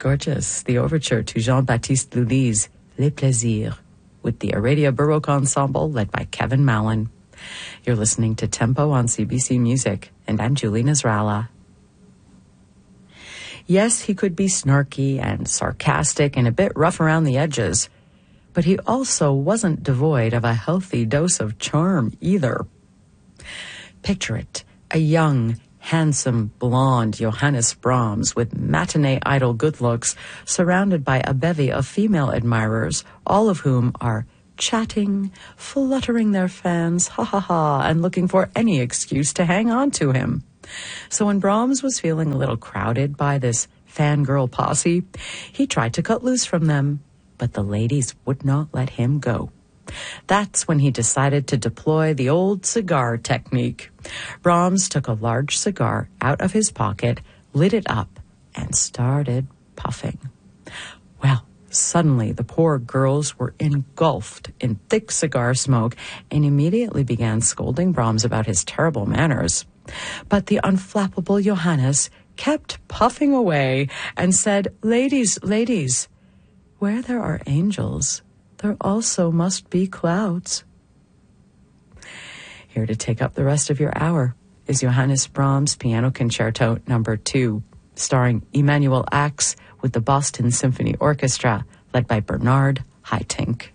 Gorgeous. The overture to Jean-Baptiste Lully's Les Plaisirs with the Aradia Baroque Ensemble led by Kevin Mallon. You're listening to Tempo on CBC Music, and I'm Julie Nasrallah. Yes, he could be snarky and sarcastic and a bit rough around the edges, but he also wasn't devoid of a healthy dose of charm either. Picture it, a young, handsome, blonde Johannes Brahms with matinee idol good looks, surrounded by a bevy of female admirers, all of whom are chatting, fluttering their fans, ha ha ha, and looking for any excuse to hang on to him. So when Brahms was feeling a little crowded by this fangirl posse, he tried to cut loose from them, but the ladies would not let him go. That's when he decided to deploy the old cigar technique. Brahms took a large cigar out of his pocket, lit it up, and started puffing. Well, suddenly the poor girls were engulfed in thick cigar smoke and immediately began scolding Brahms about his terrible manners. But the unflappable Johannes kept puffing away and said, "Ladies, ladies, where there are angels, there also must be clouds." Here to take up the rest of your hour is Johannes Brahms Piano Concerto No. 2, starring Emanuel Ax with the Boston Symphony Orchestra, led by Bernard Haitink.